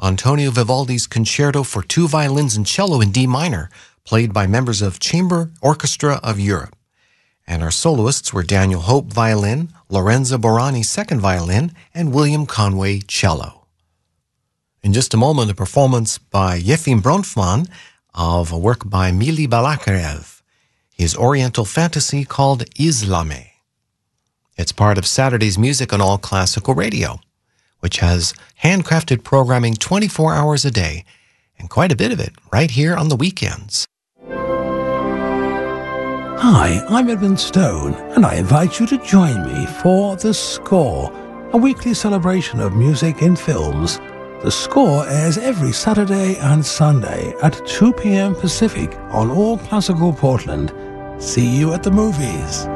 Antonio Vivaldi's Concerto for Two Violins and Cello in D minor, played by members of Chamber Orchestra of Europe. And our soloists were Daniel Hope, violin, Lorenzo Borani, second violin, and William Conway, cello. In just a moment, a performance by Yefim Bronfman of a work by Mili Balakirev, his Oriental fantasy called Islame. It's part of Saturday's Music on All Classical Radio, which has handcrafted programming 24 hours a day, and quite a bit of it right here on the weekends. Hi, I'm Edmund Stone, and I invite you to join me for The Score, a weekly celebration of music in films. The Score airs every Saturday and Sunday at 2 p.m. Pacific on All Classical Portland. See you at the movies.